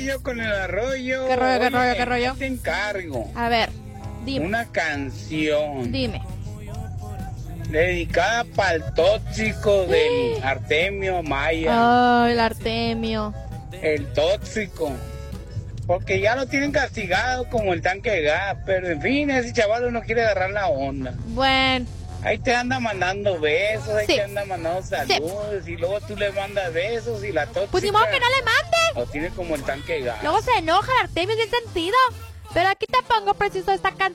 rollo con el arroyo? ¿Qué rollo, qué Oye, rollo, qué rollo? Te encargo A ver, dime. una canción Dime. dedicada para el tóxico del Artemio Maya. Ay, el Artemio. El tóxico. Porque ya lo tienen castigado como el tanque de gas. Pero en fin, ese chaval no quiere agarrar la onda. Bueno. Ahí te anda mandando besos, ahí Sí. te anda mandando saludos. Y luego tú le mandas besos y la tóxica. Pues ni modo que no le mandes. Lo tiene como el tanque de gas. Luego se enoja el Artemio sin sentido. Pero aquí te pongo preciso esta canción.